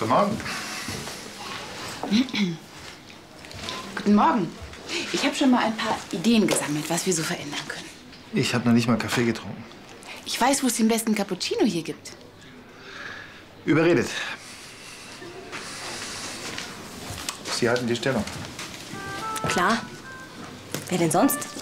Guten Morgen. Guten Morgen. Ich habe schon mal ein paar Ideen gesammelt, was wir so verändern können. Ich habe noch nicht mal Kaffee getrunken. Ich weiß, wo es den besten Cappuccino hier gibt. Überredet. Sie halten die Stellung. Klar. Wer denn sonst?